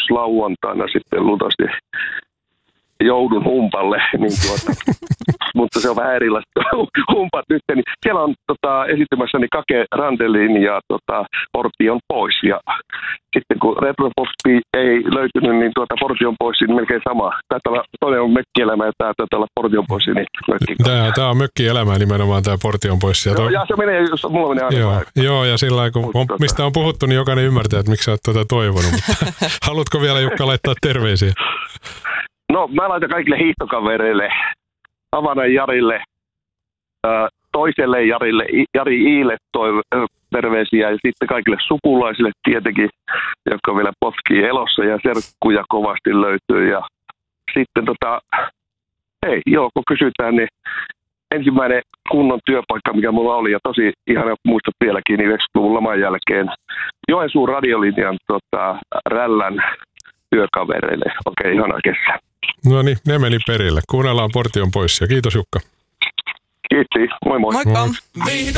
lauantaina sitten luultavasti joudun humpalle, niin mutta se on vähän erilaista humpat nyt. Niin siellä on esittämässäni Kake Randelin ja Portti on pois. Ja sitten kun Retropoppi ei löytynyt, niin Portti on pois, niin melkein sama. Toinen on mökkielämä ja tämä taitaa olla Portti on pois, niin mökki. Tämä on mökkielämä nimenomaan, tämä Portti on pois. Ja se menee, jos mulla menee aina. Joo, ja sillä lailla, mistä on puhuttu, niin jokainen ymmärtää, että miksi sä oot toivonut. Haluatko vielä, Jukka, laittaa terveisiä? No, mä laitan kaikille hiihtokavereille, Havanan Jarille, toiselle Jarille, Jari Iille terveisiä ja sitten kaikille sukulaisille tietenkin, jotka vielä potkii elossa ja serkkuja kovasti löytyy. Ja sitten kun kysytään, niin ensimmäinen kunnon työpaikka, mikä mulla oli ja tosi ihana muistat vieläkin, niin 90-luvun laman jälkeen Joensuun radiolinjan Rällän työkavereille. Okei, ihana kesä. No niin, ne meni perille. Kuunnellaan Portti on pois ja kiitos Jukka. Kiitos, moi moi. Moikka.